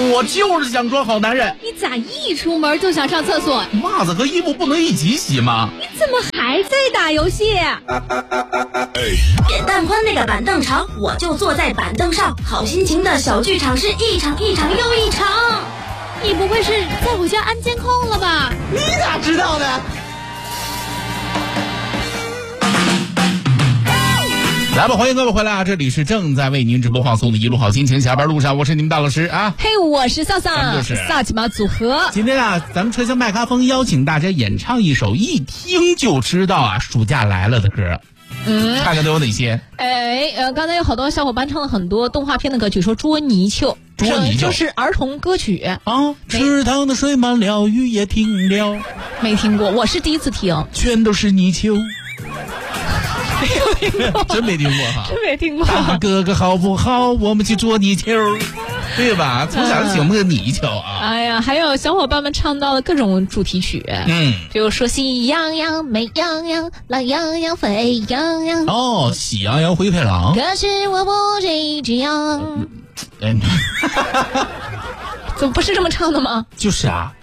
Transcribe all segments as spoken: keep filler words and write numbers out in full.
我就是想装好男人。 你咋一出门就想上厕所？ 袜子和衣服不能一起洗吗？ 你怎么还在打游戏？ 扁担宽那个板凳长，我就坐在板凳上。好心情的小剧场是一场一场又一场。 你不会是在我家安监控了吧？ 你咋知道的？ 来吧，欢迎各位回来啊！这里是正在为您直播放送的一路好心情，下班路上我是你们大老师啊。 嘿，我是萨萨，萨奇玛组合。 今天啊，咱们车厢麦克风邀请大家演唱一首一听就知道啊暑假来了的歌。嗯，看看都有哪些？ 哎，呃，刚才有好多小伙伴唱了很多动画片的歌曲，说捉泥鳅， 捉泥鳅就是儿童歌曲啊。池塘的水满了，雨也停了。 没听过，我是第一次听。 全都是泥鳅。 没有听过， 真没听过哈， 真没听过。 大哥哥好不好？我们去捉泥鳅，对吧？从小就喜欢个泥鳅啊。 哎呀，还有小伙伴们唱到了各种主题曲， 嗯， 比如说喜羊羊、美羊羊、懒羊羊、沸羊羊。 哦，喜羊羊、灰太狼。 可是我不是一只羊。 嗯， 怎么不是这么唱的吗？ 就是啊。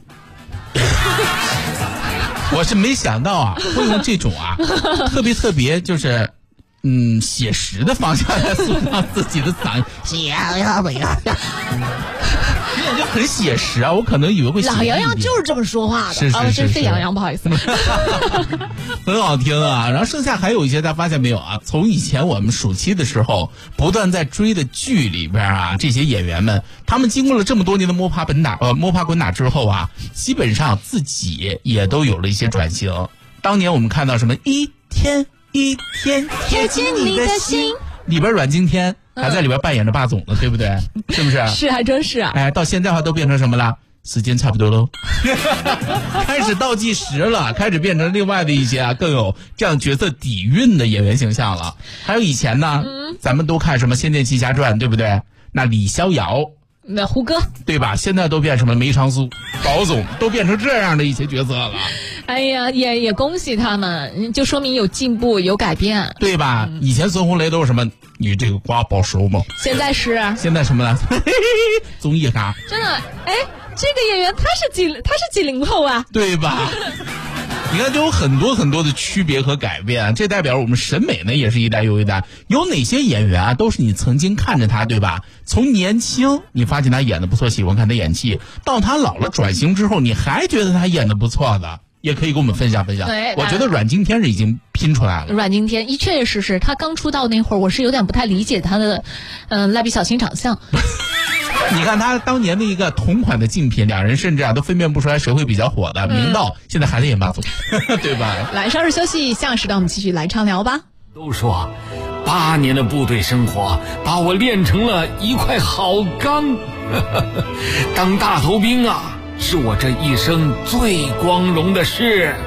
我是没想到啊，会用这种啊，特别特别就是，嗯，写实的方向来塑造自己的嗓音。喜羊羊美羊羊，这样就很写实啊！我可能以为会写。 懒羊羊就是这么说话的， 是是是， 哦，这是沸羊羊，不好意思。 很好听啊！然后剩下还有一些，大家发现没有啊？从以前我们暑期的时候不断在追的剧里边啊，这些演员们，他们经过了这么多年的摸爬滚打，呃，摸爬滚打之后啊，基本上自己也都有了一些转型。当年我们看到什么一天一天贴近你的心，里边阮经天还在里边扮演着霸总呢，对不对？是不是？ 是，还真是啊！ 哎，到现在的话都变成什么了？时间差不多喽，开始倒计时了，开始变成另外的一些啊更有这样角色底蕴的演员形象了。还有以前呢，嗯、咱们都看什么《仙剑奇侠传》，对不对？那李逍遥， 那胡歌， 对吧？现在都变什么梅长苏、宝总，都变成这样的一些角色了。 哎呀，也也恭喜他们，就说明有进步，有改变， 对吧？嗯、以前孙红雷都是什么？你这个瓜保熟吗？ 现在是现在什么呢？综艺咖， 真的哎。这个演员他是几他是几零后啊， 对吧？你看，就有很多很多的区别和改变，这代表我们审美呢也是一代又一代。有哪些演员啊，都是你曾经看着他，对吧？从年轻你发现他演的不错，喜欢看他演戏，到他老了转型之后，你还觉得他演的不错的，也可以跟我们分享分享。 对， 我觉得阮经天是已经拼出来了。 阮经天一确确实实，他刚出道那会儿，我是有点不太理解他的，嗯、呃，蜡笔小新长相。 你看他当年的一个同款的竞品，两人甚至啊都分辨不出来谁会比较火的。明道现在还在演霸总，对吧？ 来，稍事休息，下时段我们继续来畅聊吧。 都说八年的部队生活把我练成了一块好钢，当大头兵啊，是我这一生最光荣的事。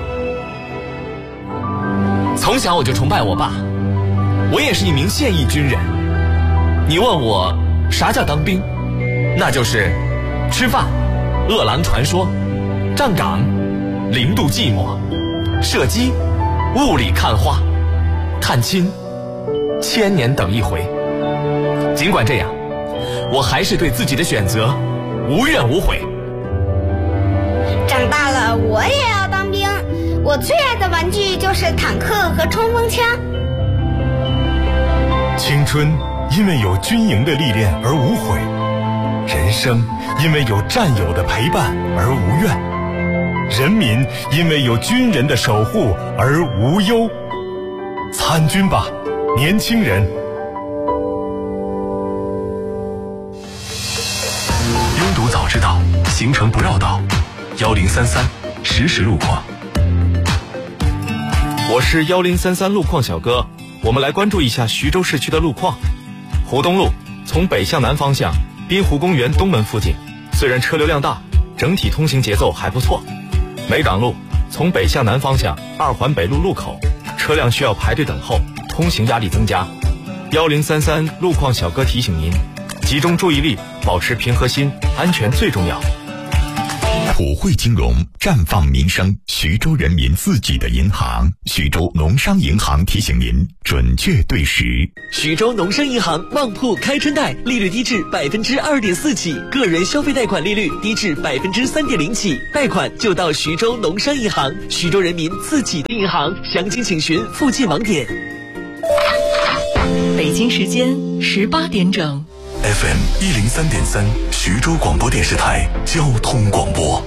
从小我就崇拜我爸，我也是一名现役军人。你问我啥叫当兵？那就是吃饭、饿狼传说、站岗、零度寂寞、射击、雾里看花、探亲、千年等一回。尽管这样，我还是对自己的选择无怨无悔。 长大了我也要当兵，我最爱的玩具就是坦克和冲锋枪。 青春因为有军营的历练而无悔，人生因为有战友的陪伴而无怨，人民因为有军人的守护而无忧。参军吧，年轻人！ 拥堵早知道，行程不绕道。幺零三三实时路况。 我是幺零三三路况小哥，我们来关注一下徐州市区的路况。湖东路从北向南方向，滨湖公园东门附近，虽然车流量大，整体通行节奏还不错。梅岗路从北向南方向，二环北路路口，车辆需要排队等候，通行压力增加。幺零三三路况小哥提醒您，集中注意力，保持平和心，安全最重要。 普惠金融，绽放民生，徐州人民自己的银行。徐州农商银行提醒您，准确对时。 徐州农商银行旺铺开春贷，利率低至百分之二点四起，个人消费贷款利率低至百分之三点零起，贷款就到徐州农商银行，徐州人民自己的银行。详情请询附近网点。 北京时间十八点整。 F M 一零三点三，徐州广播电视台交通广播。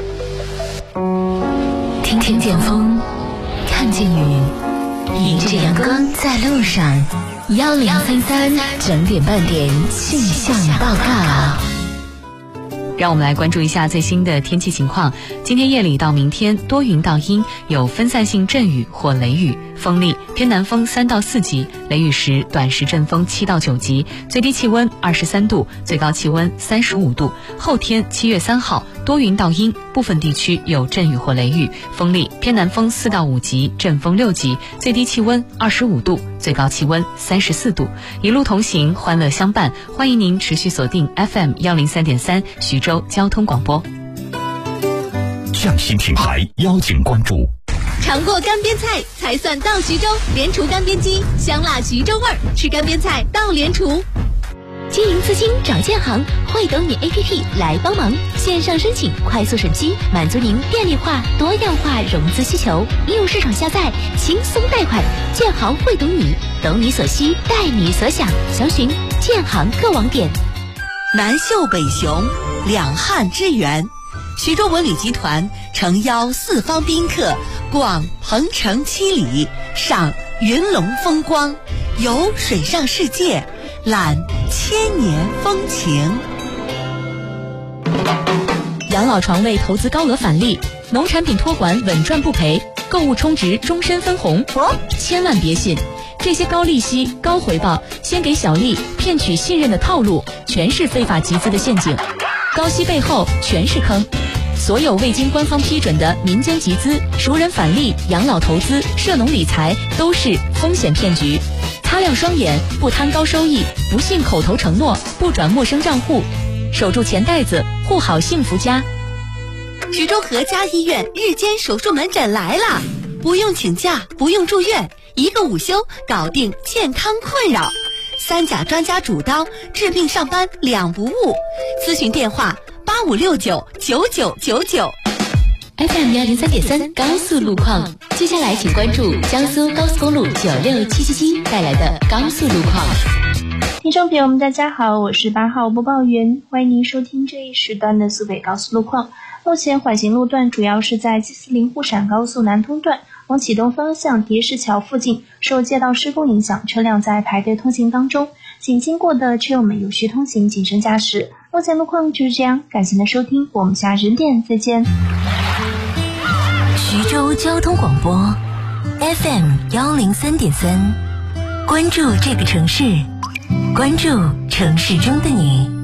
听听见风，看见雨，迎着阳光在路上。幺零三三整点半点气象报告。 让我们来关注一下最新的天气情况。今天夜里到明天多云到阴，有分散性阵雨或雷雨，风力偏南风三到四级，雷雨时短时阵风七到九级，最低气温二十三度，最高气温三十五度。后天七月三号多云到阴，部分地区有阵雨或雷雨，风力偏南风四到五级，阵风六级，最低气温二十五度，最高气温三十四度。一路同行，欢乐相伴，欢迎您持续锁定 F M 一零三点三徐州交通广播。 匠心品牌邀请关注。 尝过干煸菜才算到徐州，联厨干煸机，香辣徐州味儿，吃干煸菜到联厨。 经营资金找建行，会懂你 A P P 来帮忙，线上申请，快速审批，满足您便利化、多样化融资需求。应用市场下载，轻松贷款。建行会懂你，懂你所需，带你所想。详询建行各网点。 南秀北雄，两汉之源。徐州文旅集团诚邀四方宾客逛鹏城七里，赏云龙风光，游水上世界，览千年风情。 养老床位投资高额返利，农产品托管稳赚不赔，购物充值终身分红。哦，千万别信，这些高利息、高回报、先给小利、骗取信任的套路，全是非法集资的陷阱。高息背后全是坑。所有未经官方批准的民间集资、熟人返利、养老投资、涉农理财都是风险骗局。擦亮双眼，不贪高收益，不信口头承诺，不转陌生账户，守住钱袋子，护好幸福家。 徐州和家医院日间手术门诊来了，不用请假，不用住院，一个午休搞定健康困扰。三甲专家主刀，治病上班两不误。咨询电话八五六九九九九九。 F M 幺零三点三高速路况，接下来请关注江苏高速公路九六七七七带来的高速路况。 听众朋友们，大家好，我是八号播报员，欢迎您收听这一时段的苏北高速路况。目前缓行路段主要是在 G 四零沪陕高速南通段往启东方向叠石桥附近，受街道施工影响，车辆在排队通行当中，请经过的车友们有序通行，谨慎驾驶。目前路况就是这样，感谢您的收听，我们下十点再见。 徐州交通广播 F M 幺零三点三，关注这个城市，关注城市中的你。